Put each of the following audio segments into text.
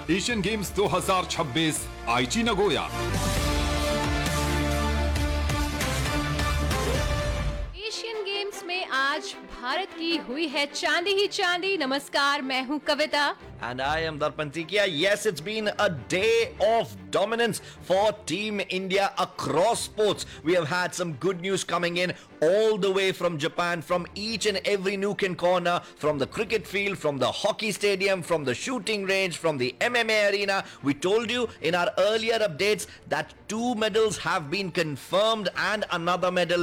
Asian games 2026 आईची Nagoya. Asian games में आज भारत की हुई है चांदी ही चांदी। नमस्कार, मैं हूं कविता। And I am Darpan Tikia. Yes, it's been a day of dominance for Team India across sports. We have had some good news coming in all the way from Japan, from each and every nook and corner, from the cricket field, from the hockey stadium, from the shooting range, from the MMA arena. We told you in our earlier updates that 2 medals have been confirmed and another medal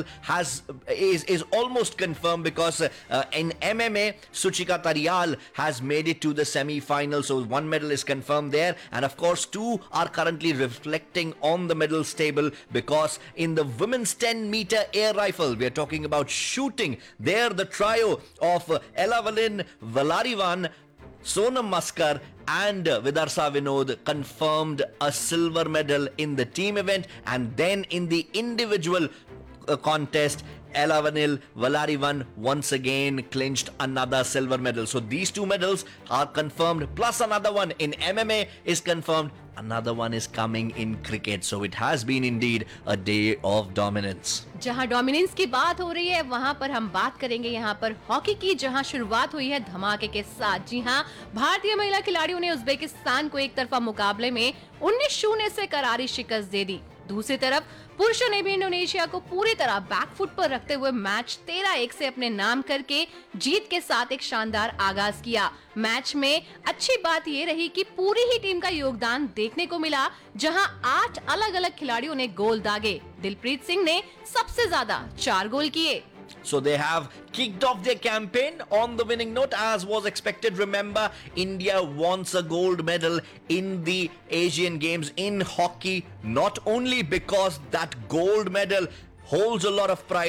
is almost confirmed because in MMA, Suchika Tarial has made it to the semi-final, so 1 medal is confirmed there, and of course 2 are currently reflecting on the medals table because in the women's 10-meter air rifle, we are talking about shooting, there the trio of Elavalin Valarivan, Sonam Maskar and Vidarsa Vinod confirmed a silver medal in the team event, and then in the individual contest, Elavanil Valarivan once again clinched another silver medal. So these 2 medals are confirmed, plus another one in MMA is confirmed. Another one is coming in cricket. So it has been indeed a day of dominance. जहां dominance की बात हो रही है वहां पर हम बात करेंगे यहां पर हॉकी की, जहां शुरुआत हुई है धमाके के साथ। जी हां, भारतीय महिला खिलाड़ियों ने उज्बेकिस्तान को एक तरफा मुकाबले में 19-0 से करारी शिकस्त दे दी। दूसरी तरफ पुरुषों ने भी इंडोनेशिया को पूरी तरह बैकफुट पर रखते हुए मैच 13-1 से अपने नाम करके जीत के साथ एक शानदार आगाज किया। मैच में अच्छी बात ये रही कि पूरी ही टीम का योगदान देखने को मिला, जहां 8 अलग-अलग खिलाड़ियों ने गोल दागे। दिलप्रीत सिंह ने सबसे ज्यादा 4 गोल किए। So they have kicked off their campaign on the winning note as was expected. Remember, India wants a gold medal in the Asian Games in hockey, not only because that gold medal holds a lot of pride